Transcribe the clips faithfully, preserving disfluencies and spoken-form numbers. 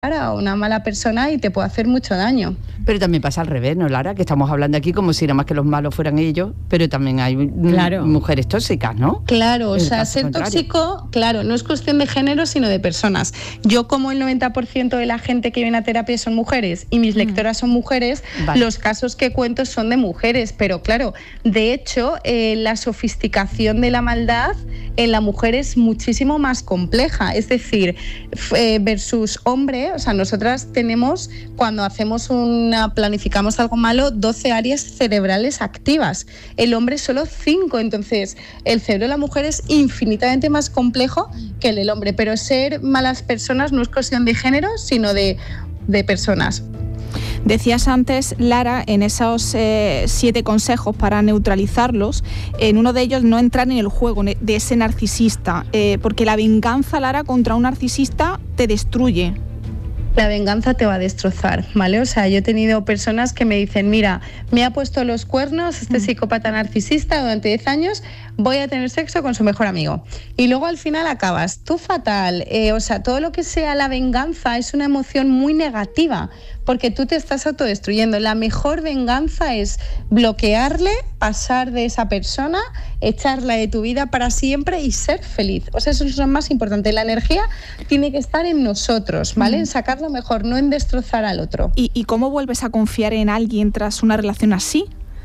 a una mala persona y te puede hacer mucho daño. Pero también pasa al revés, ¿no, Lara? Que estamos hablando aquí como si nada más que los malos fueran ellos, pero también hay claro. mujeres tóxicas, ¿no? Claro, o sea, ser contrario. tóxico, claro, no es cuestión de género, sino de personas. Yo, como el noventa por ciento de la gente que viene a terapia son mujeres y mis lectoras son mujeres, vale. los casos que cuento son de mujeres, pero claro, de hecho, eh, la sofisticación de la maldad en la mujer es muchísimo más compleja, es decir, eh, versus hombre, o sea, nosotras tenemos, cuando hacemos una, planificamos algo malo, doce áreas cerebrales activas, el hombre solo cinco, entonces el cerebro de la mujer es infinitamente más complejo que el del hombre, pero ser malas personas no es cuestión de género, sino de, de personas. Decías antes, Lara, en esos eh, siete consejos para neutralizarlos, en uno de ellos no entrar en el juego de ese narcisista, eh, porque la venganza, Lara, contra un narcisista te destruye. La venganza te va a destrozar, ¿vale? O sea, yo he tenido personas que me dicen, mira, me ha puesto los cuernos este psicópata narcisista durante diez años, voy a tener sexo con su mejor amigo. Y luego al final acabas tú fatal. Eh, o sea, todo lo que sea la venganza es una emoción muy negativa, porque tú te estás autodestruyendo. La mejor venganza es bloquearle, pasar de esa persona, echarla de tu vida para siempre y ser feliz. O sea, eso es lo más importante. La energía tiene que estar en nosotros, ¿vale? En sacar lo mejor, no en destrozar al otro. ¿Y, y cómo vuelves a confiar en alguien tras una relación así?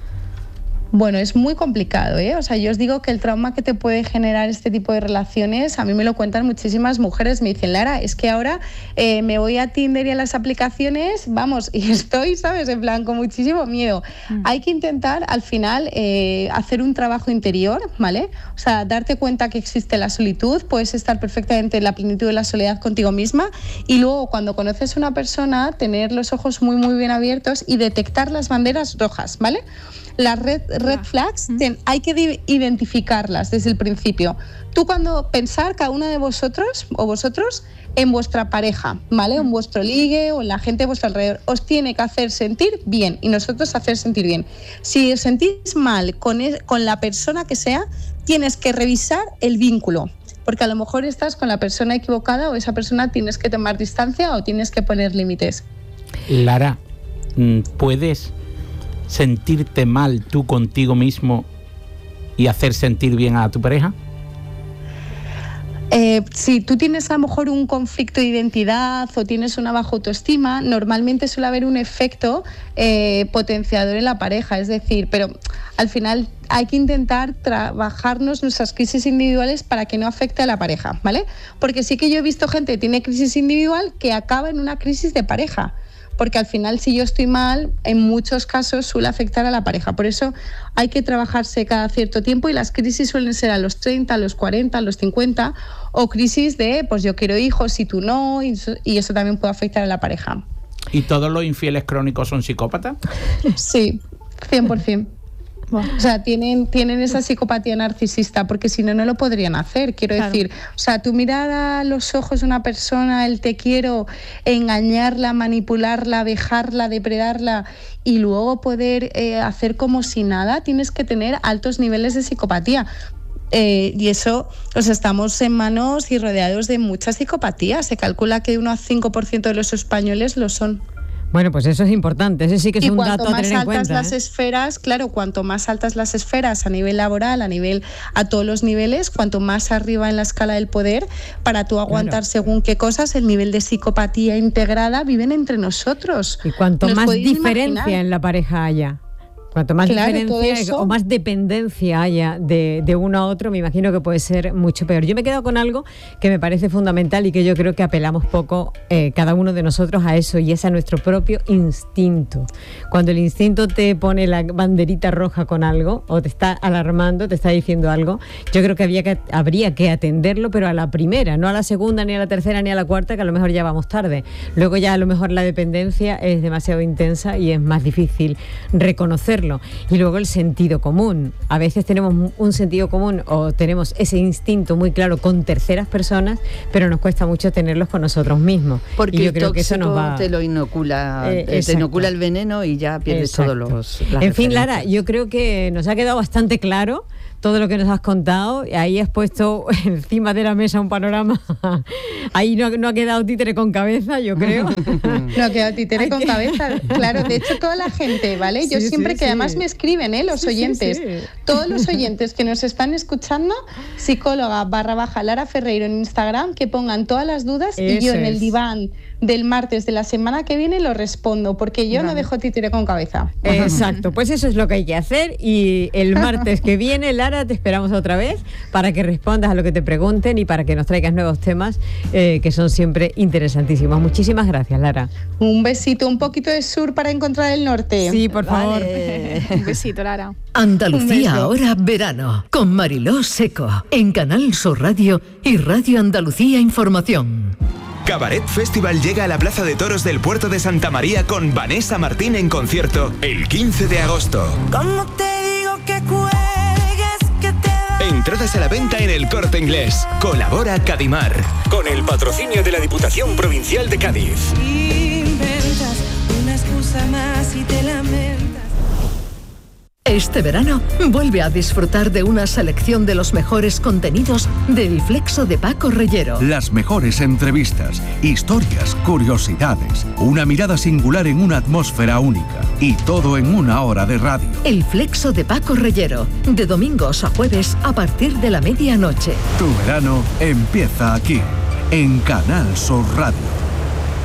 Bueno, es muy complicado, ¿eh? O sea, yo os digo que el trauma que te puede generar este tipo de relaciones, a mí me lo cuentan muchísimas mujeres, me dicen, Lara, es que ahora eh, me voy a Tinder y a las aplicaciones, vamos, y estoy, ¿sabes?, en plan, con muchísimo miedo. Mm. Hay que intentar, al final, eh, hacer un trabajo interior, ¿vale? O sea, darte cuenta que existe la solitud, puedes estar perfectamente en la plenitud de la soledad contigo misma, y luego, cuando conoces a una persona, tener los ojos muy, muy bien abiertos y detectar las banderas rojas, ¿vale? Las red, red flags ten, hay que identificarlas desde el principio. Tú, cuando pensar cada uno de vosotros o vosotros en vuestra pareja, ¿vale? En vuestro ligue o en la gente de vuestro alrededor, os tiene que hacer sentir bien y nosotros hacer sentir bien. Si os sentís mal con, el, con la persona que sea, tienes que revisar el vínculo, porque a lo mejor estás con la persona equivocada o esa persona tienes que tomar distancia o tienes que poner límites. Lara, ¿puedes sentirte mal tú contigo mismo y hacer sentir bien a tu pareja? Eh, si tú tienes a lo mejor un conflicto de identidad o tienes una baja autoestima, normalmente suele haber un efecto eh, potenciador en la pareja, es decir, pero al final hay que intentar trabajarnos nuestras crisis individuales para que no afecte a la pareja, ¿vale? Porque sí que yo he visto gente que tiene crisis individual que acaba en una crisis de pareja, porque al final, si yo estoy mal, en muchos casos suele afectar a la pareja. Por eso hay que trabajarse cada cierto tiempo y las crisis suelen ser a los treinta, a los cuarenta, a los cincuenta, o crisis de, pues yo quiero hijos y tú no, y eso, y eso también puede afectar a la pareja. ¿Y todos los infieles crónicos son psicópatas? Sí, cien por ciento. O sea, tienen, tienen esa psicopatía narcisista, porque si no, no lo podrían hacer. Quiero claro. decir, o sea, tú mirar a los ojos de una persona, el te quiero, engañarla, manipularla, vejarla, depredarla y luego poder eh, hacer como si nada, tienes que tener altos niveles de psicopatía. Eh, y eso, o sea, estamos en manos y rodeados de mucha psicopatía. Se calcula que uno a cinco por ciento de los españoles lo son. Bueno, pues eso es importante, ese sí que es y un dato a tener en cuenta. Y cuanto más altas las ¿eh? esferas, claro, cuanto más altas las esferas a nivel laboral, a nivel, a todos los niveles, cuanto más arriba en la escala del poder, para tú aguantar claro. según qué cosas, el nivel de psicopatía integrada viven entre nosotros. Y cuanto más diferencia imaginar? en la pareja haya. Cuanto más claro, diferencia o más dependencia haya de, de uno a otro, me imagino que puede ser mucho peor. Yo me quedo con algo que me parece fundamental y que yo creo que apelamos poco eh, cada uno de nosotros a eso, y es a nuestro propio instinto. Cuando el instinto te pone la banderita roja con algo o te está alarmando, te está diciendo algo, yo creo que, había que habría que atenderlo, pero a la primera, no a la segunda, ni a la tercera, ni a la cuarta, que a lo mejor ya vamos tarde. Luego ya a lo mejor la dependencia es demasiado intensa y es más difícil reconocerlo. Y luego el sentido común. A veces tenemos un sentido común o tenemos ese instinto muy claro con terceras personas, pero nos cuesta mucho tenerlos con nosotros mismos. Porque y yo el creo que eso nos va... te lo inocula, eh, te inocula el veneno y ya pierdes exacto. todos los... En fin, Lara, yo creo que nos ha quedado bastante claro, todo lo que nos has contado. Ahí has puesto encima de la mesa un panorama. Ahí no, no ha quedado títere con cabeza, yo creo. No ha quedado títere con cabeza, claro. De hecho, toda la gente, ¿vale? Yo sí, siempre sí, que sí. además me escriben, ¿eh? Los sí, oyentes. Sí, sí. Todos los oyentes que nos están escuchando, psicóloga barra baja Lara Ferreiro en Instagram, que pongan todas las dudas Eso y yo en el diván del martes de la semana que viene lo respondo, porque yo vale. no dejo títere con cabeza. Exacto, pues eso es lo que hay que hacer, y el martes que viene, Lara, te esperamos otra vez para que respondas a lo que te pregunten y para que nos traigas nuevos temas eh, que son siempre interesantísimos. Muchísimas gracias, Lara. Un besito, un poquito de sur para encontrar el norte. Sí, por favor. Vale. Un besito, Lara. Andalucía ahora verano, con Mariló Seco, en Canal Sur Radio y Radio Andalucía Información. Cabaret Festival llega a la Plaza de Toros del Puerto de Santa María con Vanessa Martín en concierto el quince de agosto. ¿Cómo te digo que cuelgues, que te va? Entradas a la venta en El Corte Inglés. Colabora Cadimar, con el patrocinio de la Diputación Provincial de Cádiz. Inventas una excusa más y te lamentas. Este verano, vuelve a disfrutar de una selección de los mejores contenidos del Flexo de Paco Reyero. Las mejores entrevistas, historias, curiosidades, una mirada singular en una atmósfera única. Y todo en una hora de radio. El Flexo de Paco Reyero, de domingos a jueves a partir de la medianoche. Tu verano empieza aquí, en Canal Sur Radio.